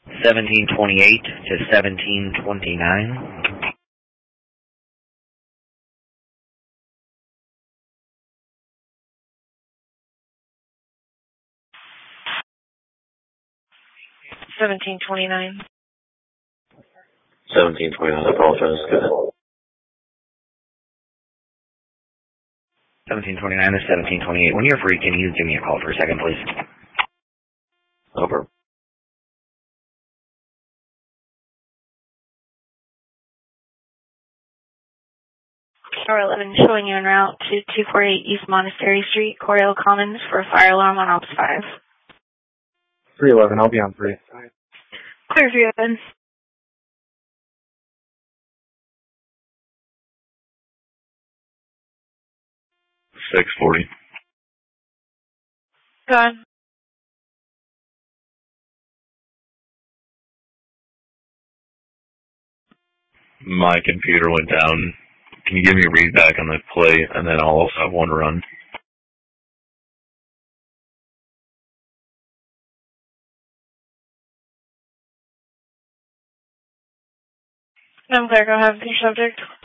1728 to 1729. $17.29. 1729, I apologize. Go ahead. 1729 to 1728. When you're free, can you give me a call for a second, please? Over. Tower 11 showing you en route to 248 East Monastery Street, Coryell Commons for a fire alarm on Ops 5. 311, I'll be on 3. Clear for you, Evan. 640. Go on. My computer went down. Can you give me a read back on the play, and then I'll also have one run? I'm clear. Go ahead with your subject.